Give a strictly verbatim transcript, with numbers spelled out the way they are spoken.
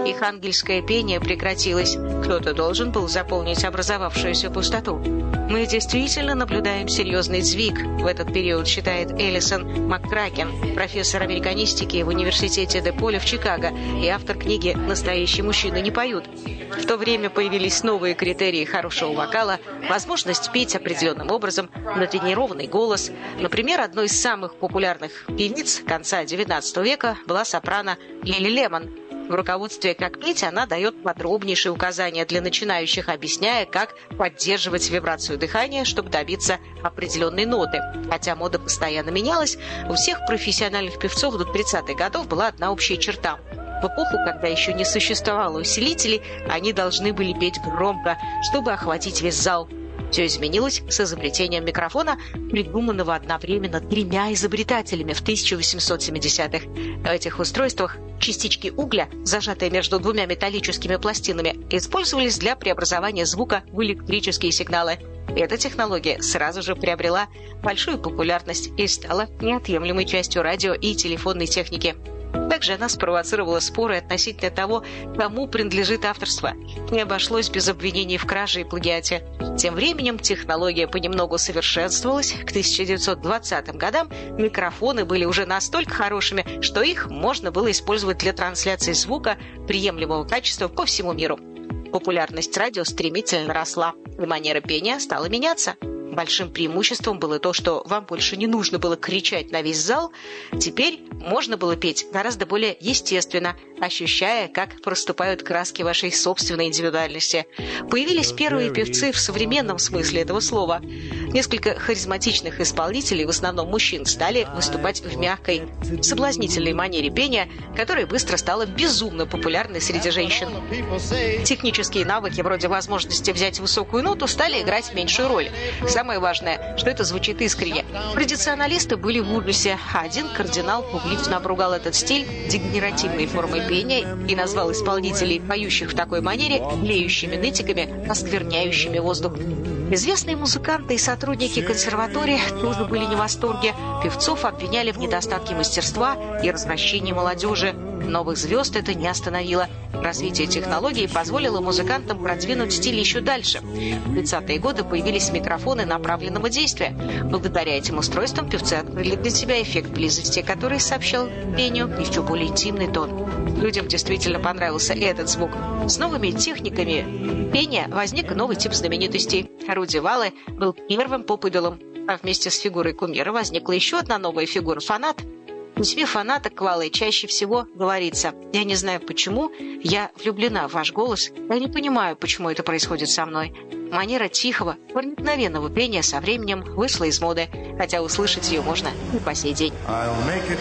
их ангельское пение прекратилось. Кто-то должен был заполнить образовавшуюся пустоту. Мы действительно наблюдаем серьезный сдвиг в этот период, считает Элисон Маккракен, профессор американистики в университете Де-Поля в Чикаго и автор книги «Настоящие мужчины не поют». В то время появились новые критерии хорошего вокала, возможность петь определенным образом, натренированный голос. Например, одной из самых популярных певиц конца девятнадцатого века была сопрано Лили Лемон. В руководстве «Как петь» она дает подробнейшие указания для начинающих, объясняя, как поддерживать вибрацию дыхания, чтобы добиться определенной ноты. Хотя мода постоянно менялась, у всех профессиональных певцов до тридцатых годов была одна общая черта. В эпоху, когда еще не существовало усилителей, они должны были петь громко, чтобы охватить весь зал. Все изменилось с изобретением микрофона, придуманного одновременно тремя изобретателями в тысяча восемьсот семидесятых. В этих устройствах частички угля, зажатые между двумя металлическими пластинами, использовались для преобразования звука в электрические сигналы. Эта технология сразу же приобрела большую популярность и стала неотъемлемой частью радио и телефонной техники. Также она спровоцировала споры относительно того, кому принадлежит авторство. Не обошлось без обвинений в краже и плагиате. Тем временем технология понемногу совершенствовалась. К тысяча девятьсот двадцатым годам микрофоны были уже настолько хорошими, что их можно было использовать для трансляции звука приемлемого качества по всему миру. Популярность радио стремительно росла, и манера пения стала меняться. Большим преимуществом было то, что вам больше не нужно было кричать на весь зал. Теперь можно было петь гораздо более естественно, ощущая, как проступают краски вашей собственной индивидуальности. Появились первые певцы в современном смысле этого слова. Несколько харизматичных исполнителей, в основном мужчин, стали выступать в мягкой, соблазнительной манере пения, которая быстро стала безумно популярной среди женщин. Технические навыки, вроде возможности взять высокую ноту, стали играть меньшую роль. Самое важное, что это звучит искренне. Традиционалисты были в ужасе, а один кардинал публично обругал этот стиль дегенеративной формой пения и назвал исполнителей, поющих в такой манере, блеющими нытиками, оскверняющими воздух. Известные музыканты и сотрудники консерватории тоже были не в восторге. Певцов обвиняли в недостатке мастерства и развращении молодежи. Новых звезд это не остановило. Развитие технологий позволило музыкантам продвинуть стиль еще дальше. В тридцатые годы появились микрофоны направленного действия. Благодаря этим устройствам певцы открыли для себя эффект близости, который сообщал пению еще более интимный тон. Людям действительно понравился этот звук. С новыми техниками пения возник новый тип знаменитостей. Руди Валле был первым поп-идолом, а вместе с фигурой кумира возникла еще одна новая фигура – фанат. В письме фаната к Валле чаще всего говорится: «Я не знаю почему, я влюблена в ваш голос, я не понимаю, почему это происходит со мной». Манера тихого, проникновенного пения со временем вышла из моды, хотя услышать ее можно и по сей день.